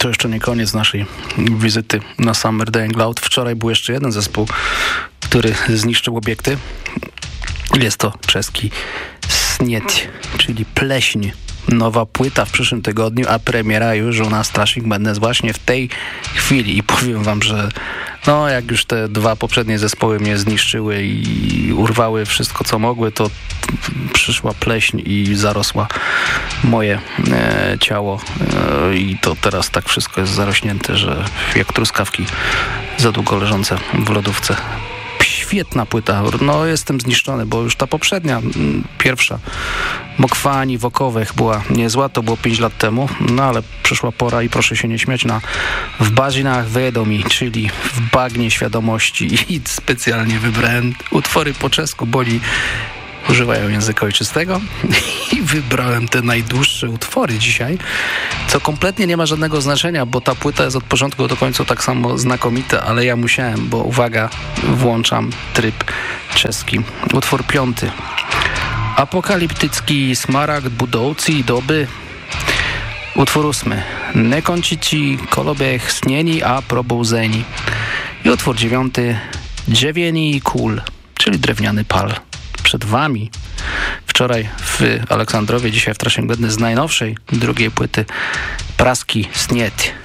To jeszcze nie koniec naszej wizyty na Summer Dying Loud. Wczoraj był jeszcze jeden zespół, który zniszczył obiekty. Jest to czeski Snieć, czyli pleśń. Nowa płyta w przyszłym tygodniu, a premiera już u nas Trashing Madness właśnie w tej chwili. I powiem wam, że no jak już te dwa poprzednie zespoły mnie zniszczyły i urwały wszystko co mogły, to przyszła pleśń i zarosła moje ciało i to teraz tak wszystko jest zarośnięte, że jak truskawki za długo leżące w lodówce. Świetna płyta. No jestem zniszczony, bo już ta poprzednia, pierwsza Mokwani w Okowech była niezła, to było 5 lat temu, no ale przyszła pora i proszę się nie śmiać w bazinach wiadomi, czyli w bagnie świadomości i specjalnie wybrałem utwory po czesku, bo oni używają języka ojczystego i wybrałem te najdłuższe utwory dzisiaj, co kompletnie nie ma żadnego znaczenia, bo ta płyta jest od początku do końca tak samo znakomita, ale ja musiałem, bo uwaga, włączam tryb czeski. Utwór 5. Apokaliptycki smaragd budoucí doby. Utwór 8. Nekončicí koloběh snění a probouzení. I utwór 9. Drzewiený kul, czyli drewniany pal. Przed wami wczoraj w Aleksandrowie, dzisiaj w Trashing Madness z najnowszej drugiej płyty Praski Snieć.